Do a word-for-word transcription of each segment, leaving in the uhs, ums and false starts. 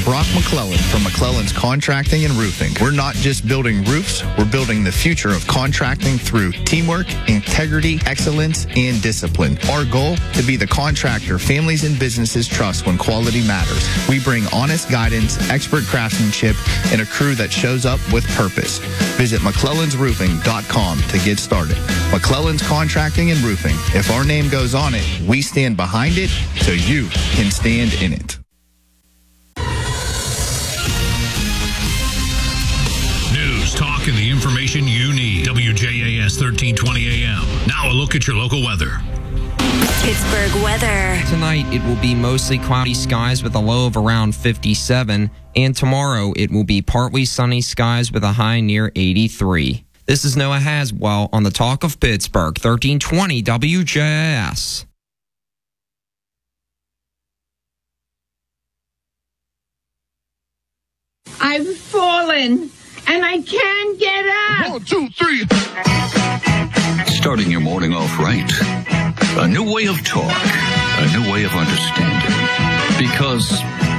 Brock McClellan from McClellan's Contracting and Roofing. We're not just building roofs, we're building the future of contracting through teamwork, integrity, excellence, and discipline. Our goal, to be the contractor families and businesses trust when quality matters. We bring honest guidance, expert craftsmanship, and a crew that shows up with purpose. Visit McClellans Roofing dot com to get started. McClellan's Contracting and Roofing. If our name goes on it, we stand behind it so you can stand in it. News, talk, and the information you need. W J A S thirteen twenty A M. Now a look at your local weather. Pittsburgh weather. Tonight, it will be mostly cloudy skies with a low of around fifty-seven. And tomorrow, it will be partly sunny skies with a high near eighty-three. This is Noah Haswell on the Talk of Pittsburgh, thirteen twenty W J A S. I've fallen, and I can't get up. One, two, three. Starting your morning off right. A new way of talk. A new way of understanding. Because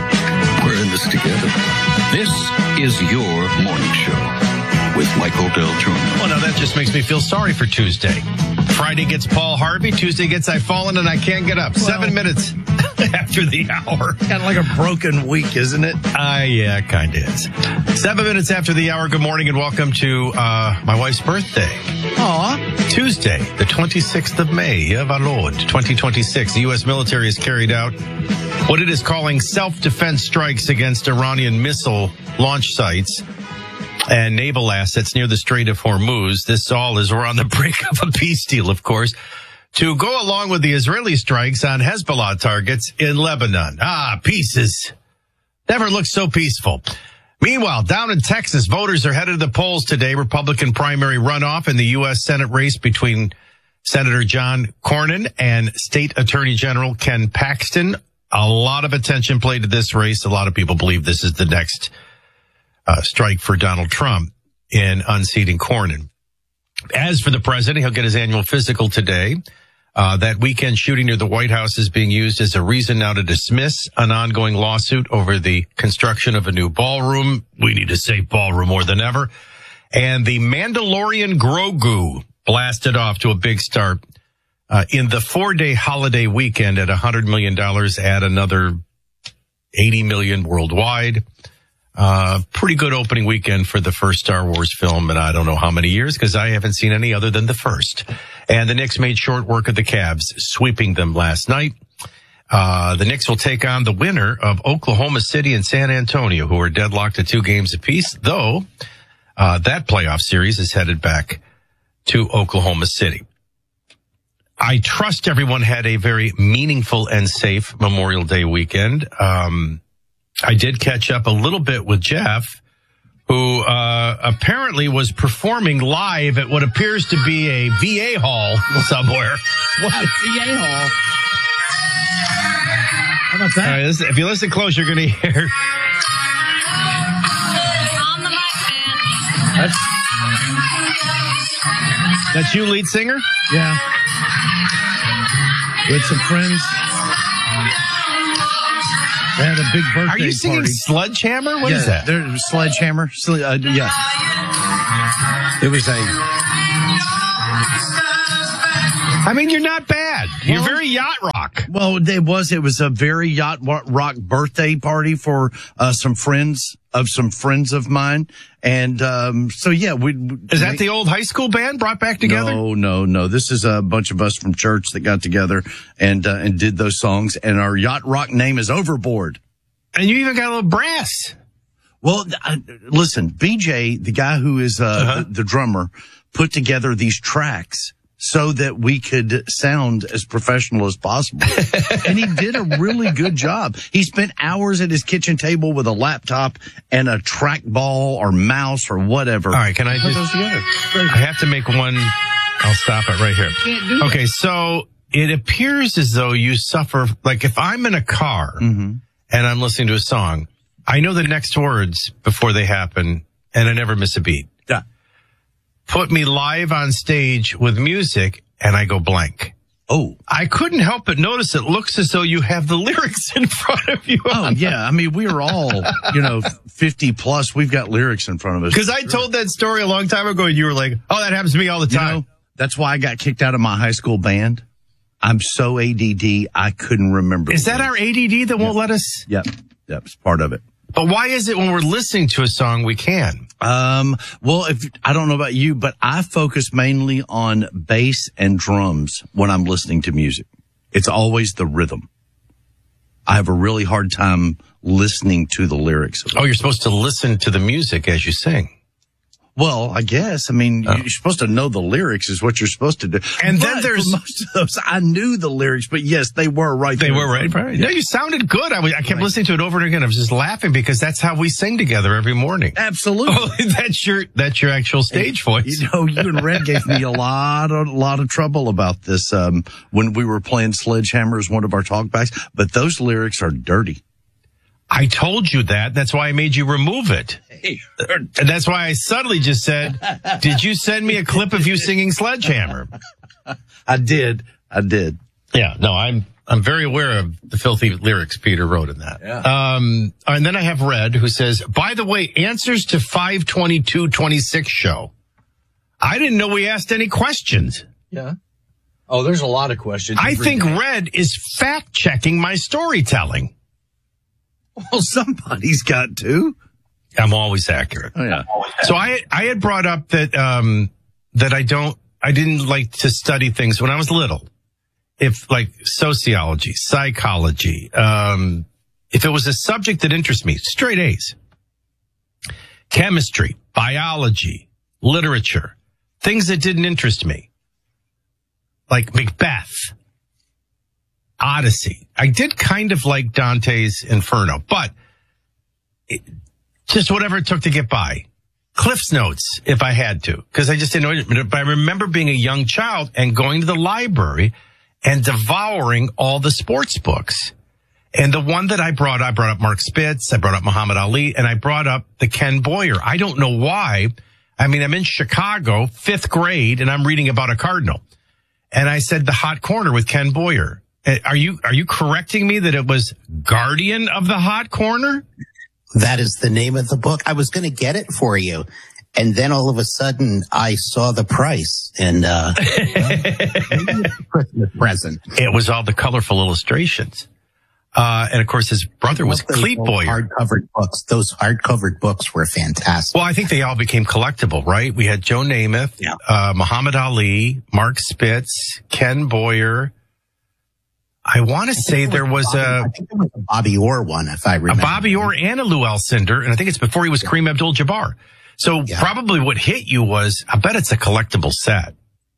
we're in this together. This is your morning show with Michael Del Turno. Well, now that just makes me feel sorry for Tuesday. Friday gets Paul Harvey. Tuesday gets I've fallen and I can't get up. Well, Seven minutes after the hour. Kind of like a broken week, isn't it? Uh, yeah, kind of is. Seven minutes after the hour. Good morning and welcome to uh, my wife's birthday. Aw. Tuesday, the twenty-sixth of May, year of our Lord, twenty twenty-six. The U S military has carried out what it is calling self-defense strikes against Iranian missile launch sites and naval assets near the Strait of Hormuz. This all is we're on the brink of a peace deal, of course, to go along with the Israeli strikes on Hezbollah targets in Lebanon. Ah, pieces. Never looked so peaceful. Meanwhile, down in Texas, voters are headed to the polls today. Republican primary runoff in the U S Senate race between Senator John Cornyn and State Attorney General Ken Paxton. A lot of attention played to this race. A lot of people believe this is the next uh, strike for Donald Trump in unseating Cornyn. As for the president, he'll get his annual physical today. Uh, that weekend shooting near the White House is being used as a reason now to dismiss an ongoing lawsuit over the construction of a new ballroom. We need a safe ballroom more than ever. And the Mandalorian Grogu blasted off to a big start uh, in the four-day holiday weekend at one hundred million dollars, add another eighty million dollars worldwide. Uh, pretty good opening weekend for the first Star Wars film, and I don't know how many years because I haven't seen any other than the first. And the Knicks made short work of the Cavs, sweeping them last night. Uh, the Knicks will take on the winner of Oklahoma City and San Antonio, who are deadlocked at two games apiece, though uh, that playoff series is headed back to Oklahoma City. I trust everyone had a very meaningful and safe Memorial Day weekend. Um, I did catch up a little bit with Jeff, who uh, apparently was performing live at what appears to be a V A hall somewhere. What? V A hall? How about that? All right, listen, if you listen close, you're going to hear. On the mic, man. That's, that's you, lead singer? Yeah. With some friends. They had a big birthday party. Are you singing party. Sledgehammer? What yeah, is that? They're Sledgehammer. Uh, yeah. It was a... I mean, you're not bad. You're well, very yacht rock. Well, it was. It was a very yacht rock birthday party for uh, some friends of some friends of mine. And um, so, yeah. we Is that we, the old high school band brought back together? No, no, no. This is a bunch of us from church that got together and uh, and did those songs. And our yacht rock name is Overboard. And you even got a little brass. Well, uh, listen, B J, the guy who is uh, uh-huh. the, the drummer, put together these tracks so that we could sound as professional as possible. And he did a really good job. He spent hours at his kitchen table with a laptop and a trackball or mouse or whatever. All right, can I just... I have to make one... I'll stop it right here. Can't do okay, it. so it appears as though you suffer... Like, if I'm in a car mm-hmm. and I'm listening to a song, I know the next words before they happen, and I never miss a beat. Yeah. Put me live on stage with music, and I go blank. Oh, I couldn't help but notice it looks as though you have the lyrics in front of you. Oh, yeah. I mean, we are all, you know, fifty plus. We've got lyrics in front of us. Because I told that story a long time ago, and you were like, oh, that happens to me all the time. You know, that's why I got kicked out of my high school band. I'm so A D D, I couldn't remember. Is that our A D D that won't Yep. let us? Yep. Yep. It's part of it. But why is it when we're listening to a song, we can? Um, well, if I don't know about you, but I focus mainly on bass and drums when I'm listening to music. It's always the rhythm. I have a really hard time listening to the lyrics. Oh, you're supposed to listen to the music as you sing. Well, I guess. I mean, Oh. you're supposed to know the lyrics is what you're supposed to do. And But then there's- for most of those, I knew the lyrics, but yes, they were right They there. were right, right. No, you sounded good. I, was, I kept Right. listening to it over and again. I was just laughing because that's how we sing together every morning. Absolutely. Oh, that's your that's your actual stage voice. You know, you and Red gave me a lot of, lot of trouble about this, um, when we were playing Sledgehammer as one of our talkbacks, but those lyrics are dirty. I told you that. That's why I made you remove it. Hey, And that's why I suddenly just said, did you send me a clip of you singing Sledgehammer? I did. I did. Yeah, no, I'm I'm very aware of the filthy lyrics Peter wrote in that. Yeah. Um, and then I have Red who says, by the way, answers to five twenty-two twenty-six show. I didn't know we asked any questions. Yeah. Oh, there's a lot of questions. I think Red is fact checking my storytelling. Well, somebody's got to. I'm always accurate. Oh, yeah. So I I had brought up that um that I don't I didn't like to study things when I was little. If like sociology, psychology, um if it was a subject that interests me, straight A's. Chemistry, biology, literature, things that didn't interest me. Like Macbeth, Odyssey. I did kind of like Dante's Inferno, but it, just whatever it took to get by. Cliff's Notes, if I had to, because I just didn't know it. But I remember being a young child and going to the library and devouring all the sports books. And the one that I brought, I brought up Mark Spitz, I brought up Muhammad Ali, and I brought up the Ken Boyer. I don't know why. I mean, I'm in Chicago, fifth grade, and I'm reading about a cardinal. And I said the hot corner with Ken Boyer. Are you, are you correcting me that it was Guardian of the Hot Corner? That is the name of the book. I was going to get it for you. And then all of a sudden I saw the price and, uh, Christmas present. It was all the colorful illustrations. Uh, and of course his brother was Cleet Boyer. Hard-covered books. Those hard-covered books were fantastic. Well, I think they all became collectible, right? We had Joe Namath, Yeah. uh, Muhammad Ali, Mark Spitz, Ken Boyer. I want to say there was Bobby, a, I think there was a Bobby Orr one, if I a remember. Bobby Orr and a Lou Alcindor, and I think it's before he was Kareem Abdul-Jabbar. So Yeah. probably what hit you was, I bet it's a collectible set.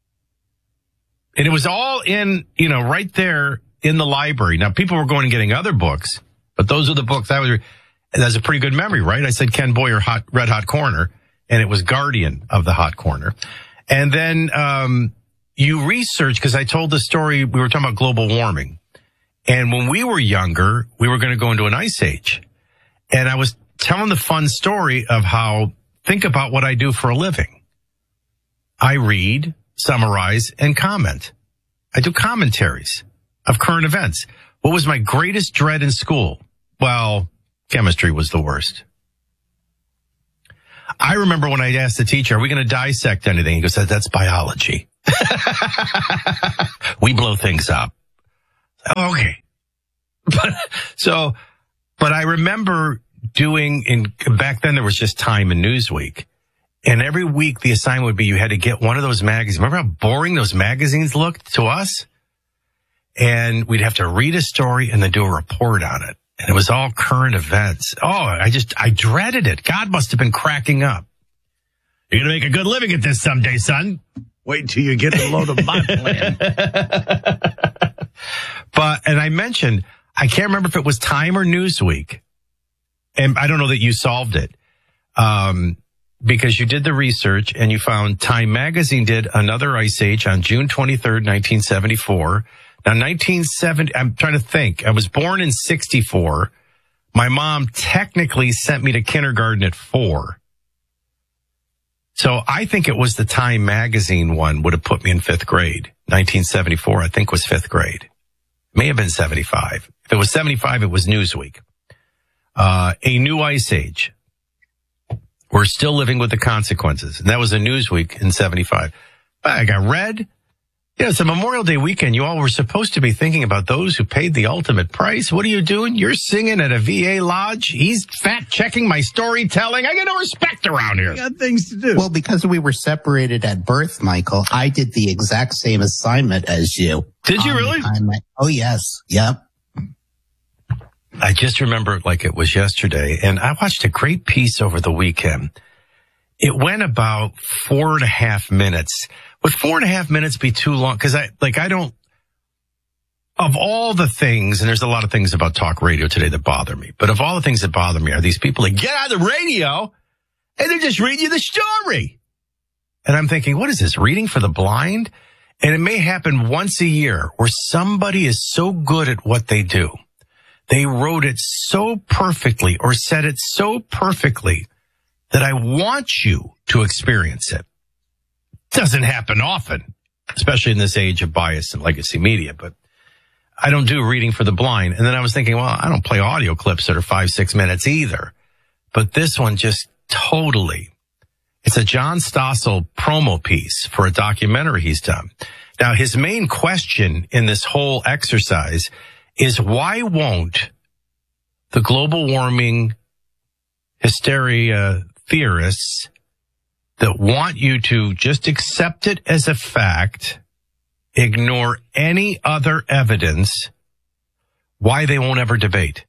And it was all in, you know, right there in the library. Now, people were going and getting other books, but those are the books that was, that's a pretty good memory, right? I said Ken Boyer, hot, Red Hot Corner, and it was Guardian of the Hot Corner. And then, um, you research, because I told the story, we were talking about global warming. And when we were younger, we were going to go into an ice age. And I was telling the fun story of how, think about what I do for a living. I read, summarize, and comment. I do commentaries of current events. What was my greatest dread in school? Well, chemistry was the worst. I remember when I asked the teacher, are we going to dissect anything? He goes, that's biology. We blow things up. Okay. But, so, but I remember doing in, back then there was just Time and Newsweek. And every week the assignment would be you had to get one of those magazines. Remember how boring those magazines looked to us? And we'd have to read a story and then do a report on it. And it was all current events. Oh, I just, I dreaded it. God must have been cracking up. You're going to make a good living at this someday, son. Wait till you get a load of my plan. But, and I mentioned, I can't remember if it was Time or Newsweek. And I don't know that you solved it. Um, because you did the research and you found Time Magazine did another ice age on June twenty-third, nineteen seventy-four. Now, nineteen seventy, I'm trying to think. I was born in sixty-four. My mom technically sent me to kindergarten at four. So I think it was the Time magazine one would have put me in fifth grade. nineteen seventy-four, I think, was fifth grade. May have been seventy-five. If it was seventy-five, it was Newsweek. Uh, a new ice age. We're still living with the consequences. And that was a Newsweek in seventy-five. I got read. You know, it's a Memorial Day weekend. You all were supposed to be thinking about those who paid the ultimate price. What are you doing? You're singing at a V A lodge. He's fact checking my storytelling. I get no respect around here. I got things to do. Well, because we were separated at birth, Michael, I did the exact same assignment as you. Did you really? I, oh, yes. Yep. I just remember it like it was yesterday. And I watched a great piece over the weekend. It went about four and a half minutes. Would four and a half minutes be too long? Because I, like, I don't, of all the things, and there's a lot of things about talk radio today that bother me, but of all the things that bother me are these people that get on the radio and they just read you the story. And I'm thinking, what is this, reading for the blind? And it may happen once a year where somebody is so good at what they do. They wrote it so perfectly or said it so perfectly that I want you to experience it. Doesn't happen often, especially in this age of bias and legacy media, but I don't do reading for the blind. And then I was thinking, well, I don't play audio clips that are five, six minutes either. But this one just totally, it's a John Stossel promo piece for a documentary he's done. Now, his main question in this whole exercise is, why won't the global warming hysteria theorists that want you to just accept it as a fact, ignore any other evidence, why they won't ever debate?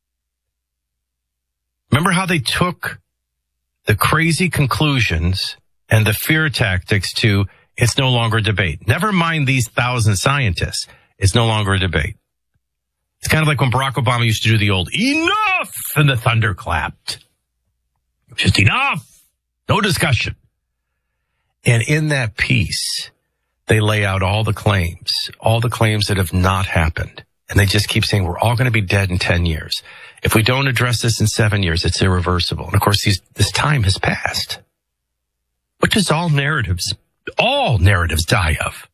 Remember how they took the crazy conclusions and the fear tactics to, it's no longer a debate. Never mind these thousand scientists. It's no longer a debate. It's kind of like when Barack Obama used to do the old, enough, and the thunder clapped. Just enough. No discussion. And in that piece, they lay out all the claims, all the claims that have not happened. And they just keep saying, we're all going to be dead in ten years. If we don't address this in seven years, it's irreversible. And of course, these, this time has passed. What does all narratives, all narratives die of?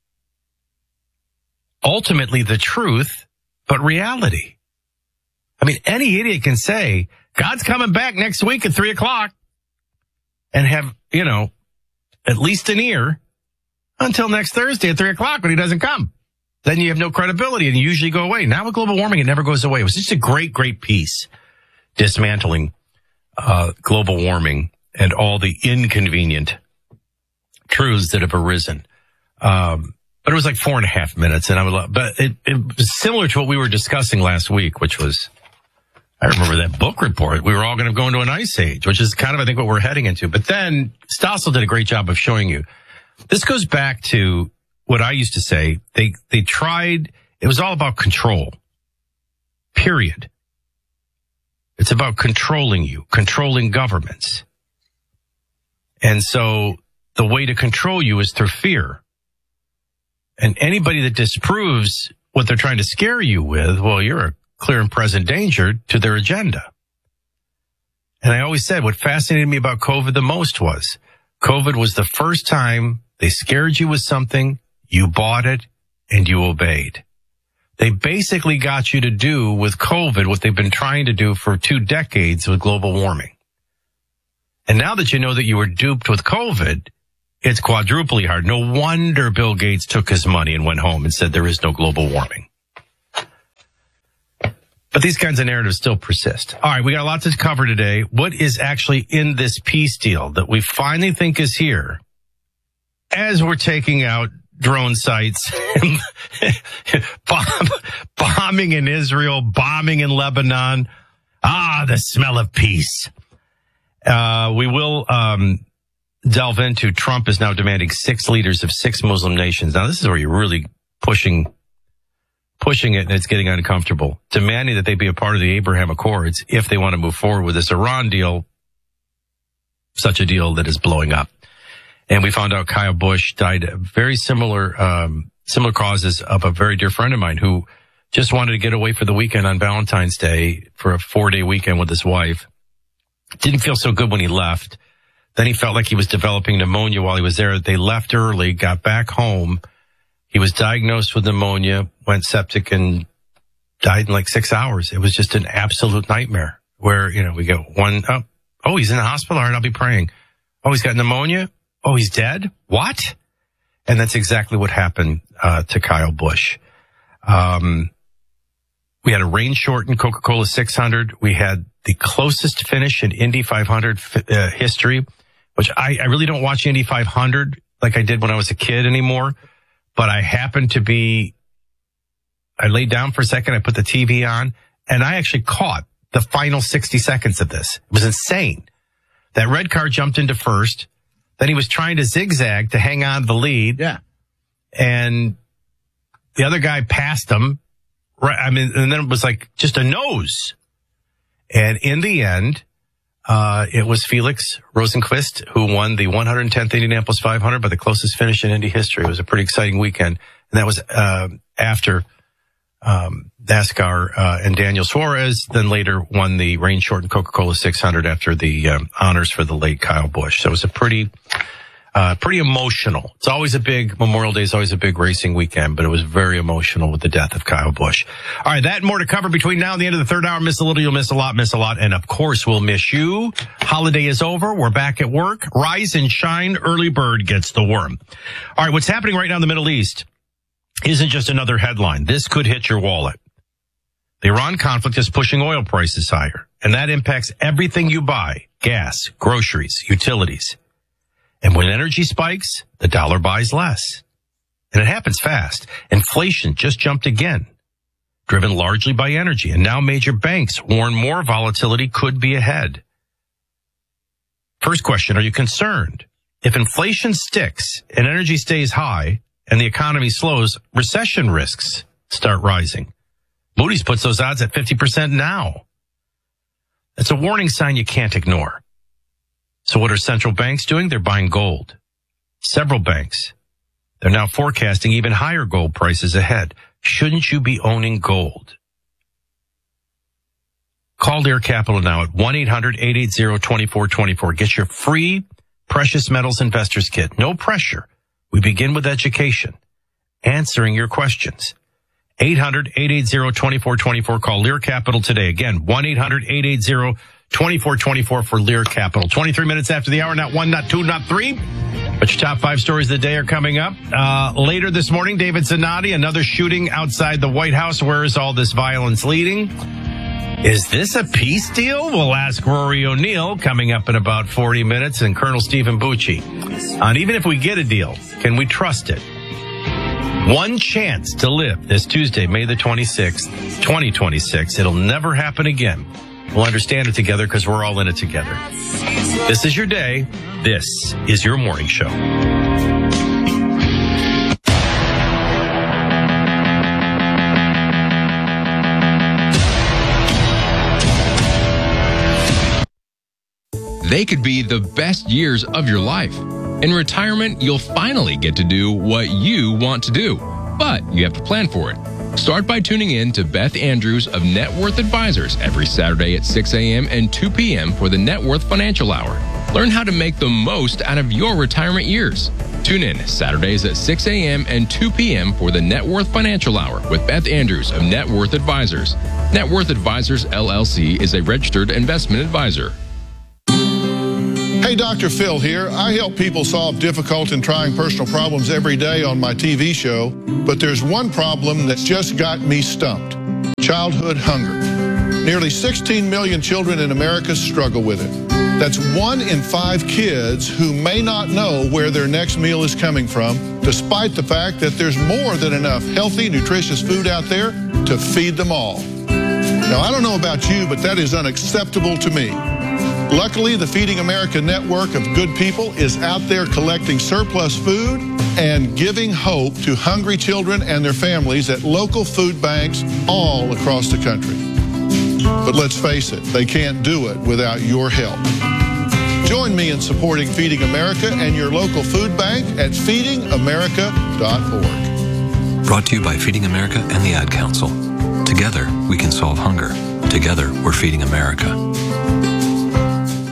Ultimately, the truth, but reality. I mean, any idiot can say, God's coming back next week at three o'clock and have, you know, at least an ear until next Thursday at three o'clock when he doesn't come. Then you have no credibility and you usually go away. Now with global warming, it never goes away. It was just a great, great piece dismantling uh, global warming and all the inconvenient truths that have arisen. Um, but it was like four and a half minutes, and I would love, but it, it was similar to what we were discussing last week, which was, I remember that book report. We were all going to go into an ice age, which is kind of, I think, what we're heading into. But then Stossel did a great job of showing you. This goes back to what I used to say. They, they tried, it was all about control. Period. It's about controlling you, controlling governments. And so the way to control you is through fear. And anybody that disproves what they're trying to scare you with, well, you're a clear and present danger to their agenda. And I always said what fascinated me about COVID the most was COVID was the first time they scared you with something, you bought it, and you obeyed. They basically got you to do with COVID what they've been trying to do for two decades with global warming. And now that you know that you were duped with COVID, it's quadruply hard. No wonder Bill Gates took his money and went home and said there is no global warming. But these kinds of narratives still persist. All right, we got a lot to cover today. What is actually in this peace deal that we finally think is here as we're taking out drone sites, bomb, bombing in Israel, bombing in Lebanon. Ah, the smell of peace. Uh, we will um, delve into Trump is now demanding six leaders of six Muslim nations. Now, this is where you're really pushing pushing it, and it's getting uncomfortable, demanding that they be a part of the Abraham Accords if they want to move forward with this Iran deal, such a deal that is blowing up. And we found out Kyle Busch died of very similar, um, similar causes of a very dear friend of mine who just wanted to get away for the weekend on Valentine's Day for a four day weekend with his wife. Didn't feel so good when he left. Then he felt like he was developing pneumonia while he was there. They left early, got back home. He was diagnosed with pneumonia, went septic, and died in like six hours. It was just an absolute nightmare where, you know, we go one, oh, oh, he's in the hospital. All right, I'll be praying. Oh, he's got pneumonia. Oh, he's dead. What? And that's exactly what happened uh, to Kyle Busch. Um, we had a rain-shortened Coca-Cola six hundred. We had the closest finish in Indy five hundred uh, history, which I, I really don't watch Indy five hundred like I did when I was a kid anymore. But I happened to be, I laid down for a second, I put the T V on, and I actually caught the final sixty seconds of this. It was insane. That red car jumped into first. Then he was trying to zigzag to hang on to the lead. Yeah. And the other guy passed him. Right. I mean, and then it was like just a nose. And in the end, uh, it was Felix Rosenqvist who won the one hundred tenth Indianapolis five hundred by the closest finish in Indy history. It was a pretty exciting weekend. And that was, uh, after, um, NASCAR, uh, and Daniel Suarez then later won the rain shortened Coca-Cola six hundred after the, um, honors for the late Kyle Busch. So it was a pretty, uh, pretty emotional. It's always a big, Memorial Day is always a big racing weekend, but it was very emotional with the death of Kyle Busch. All right, that and more to cover between now and the end of the third hour. Miss a little, you'll miss a lot, miss a lot. And of course, we'll miss you. Holiday is over. We're back at work. Rise and shine. Early bird gets the worm. All right, what's happening right now in the Middle East isn't just another headline. This could hit your wallet. The Iran conflict is pushing oil prices higher, and that impacts everything you buy: gas, groceries, utilities. And when energy spikes, the dollar buys less. And it happens fast. Inflation just jumped again, driven largely by energy. And now major banks warn more volatility could be ahead. First question, are you concerned? If inflation sticks and energy stays high and the economy slows, recession risks start rising. Moody's puts those odds at fifty percent now. That's a warning sign you can't ignore. So what are central banks doing? They're buying gold. Several banks. They're now forecasting even higher gold prices ahead. Shouldn't you be owning gold? Call Lear Capital now at one eight hundred eight eight zero two four two four. Get your free Precious Metals Investors Kit. No pressure. We begin with education, answering your questions. eight hundred eight eight zero two four two four. Call Lear Capital today. Again, one eight hundred eight eight zero two four two four for Lear Capital. twenty-three minutes after the hour, not one, not two, not three. But your top five stories of the day are coming up. Uh, later this morning, David Zanotti, another shooting outside the White House. Where is all this violence leading? Is this a peace deal? We'll ask Rory O'Neill coming up in about forty minutes, and Colonel Stephen Bucci. And even if we get a deal, can we trust it? One chance to live this Tuesday, May the twenty-sixth, twenty twenty-six. It'll never happen again. We'll understand it together because we're all in it together. This is your day. This is your morning show. They could be the best years of your life. In retirement, you'll finally get to do what you want to do, but you have to plan for it. Start by tuning in to Beth Andrews of Net Worth Advisors every Saturday at six a.m. and two p.m. for the Net Worth Financial Hour. Learn how to make the most out of your retirement years. Tune in Saturdays at six a.m. and two p.m. for the Net Worth Financial Hour with Beth Andrews of Net Worth Advisors. Net Worth Advisors, L L C is a registered investment advisor. Hey, Doctor Phil here. I help people solve difficult and trying personal problems every day on my T V show, but there's one problem that's just got me stumped: childhood hunger. Nearly sixteen million children in America struggle with it. That's one in five kids who may not know where their next meal is coming from, despite the fact that there's more than enough healthy, nutritious food out there to feed them all. Now, I don't know about you, but that is unacceptable to me. Luckily, the Feeding America network of good people is out there collecting surplus food and giving hope to hungry children and their families at local food banks all across the country. But let's face it, they can't do it without your help. Join me in supporting Feeding America and your local food bank at feeding america dot org. Brought to you by Feeding America and the Ad Council. Together, we can solve hunger. Together, we're Feeding America. I'm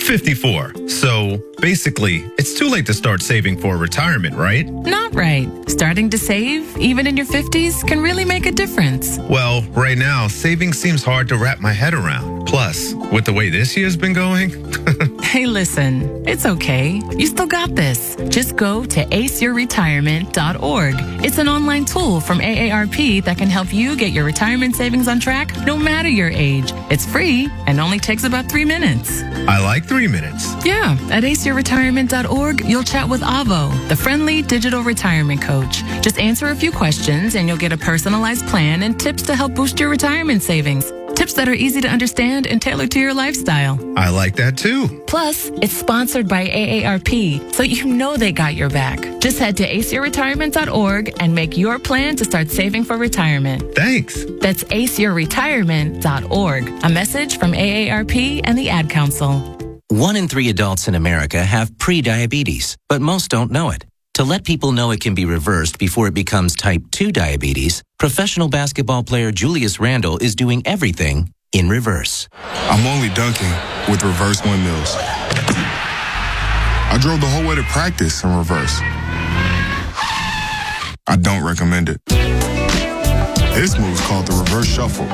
fifty-four. So basically, it's too late to start saving for retirement, right? Not right. Starting to save, even in your fifties, can really make a difference. Well, right now, saving seems hard to wrap my head around. Plus, with the way this year's been going. Hey, listen, it's okay. You still got this. Just go to ace your retirement dot org. It's an online tool from A A R P that can help you get your retirement savings on track no matter your age. It's free and only takes about three minutes. I like three minutes. Yeah, at ace your retirement dot org, you'll chat with Avo, the friendly digital retirement coach. Just answer a few questions and you'll get a personalized plan and tips to help boost your retirement savings. Tips that are easy to understand and tailored to your lifestyle. I like that too. Plus, it's sponsored by A A R P, so you know they got your back. Just head to ace your retirement dot org and make your plan to start saving for retirement. Thanks. That's ace your retirement dot org. A message from A A R P and the Ad Council. One in three adults in America have prediabetes, but most don't know it. To let people know it can be reversed before it becomes type two diabetes, professional basketball player Julius Randle is doing everything in reverse. I'm only dunking with reverse windmills. I drove the whole way to practice in reverse. I don't recommend it. This move's called the reverse shuffle.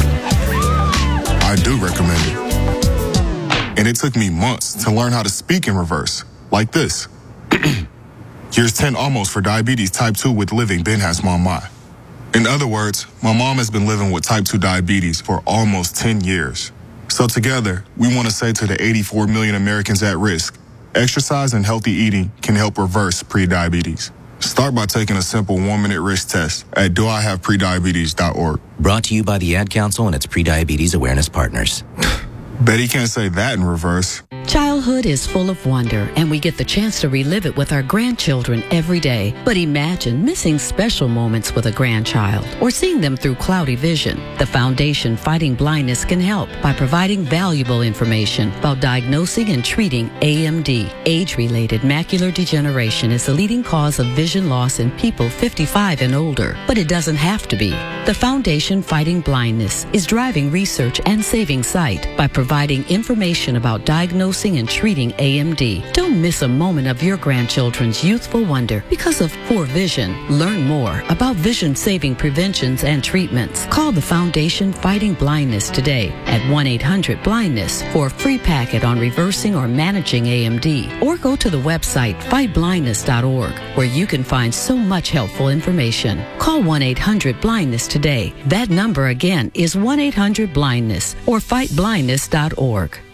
I do recommend it. And it took me months to learn how to speak in reverse, like this. Here's ten almost for diabetes type two with living Ben has mom my. In other words, my mom has been living with type two diabetes for almost ten years. So together, we want to say to the eighty-four million Americans at risk, exercise and healthy eating can help reverse prediabetes. Start by taking a simple one-minute risk test at do I have prediabetes dot org. Brought to you by the Ad Council and its Prediabetes Awareness Partners. Bet he can't say that in reverse. Childhood is full of wonder, and we get the chance to relive it with our grandchildren every day. But imagine missing special moments with a grandchild or seeing them through cloudy vision. The Foundation Fighting Blindness can help by providing valuable information about diagnosing and treating A M D. Age-related macular degeneration is the leading cause of vision loss in people fifty-five and older, but it doesn't have to be. The Foundation Fighting Blindness is driving research and saving sight by providing information about diagnosing and treating A M D. Don't miss a moment of your grandchildren's youthful wonder because of poor vision. Learn more about vision-saving preventions and treatments. Call the Foundation Fighting Blindness today at one eight hundred blindness for a free packet on reversing or managing A M D. Or go to the website fight blindness dot org where you can find so much helpful information. Call one eight hundred blindness today. That number again is one eight hundred blindness or fight blindness dot org.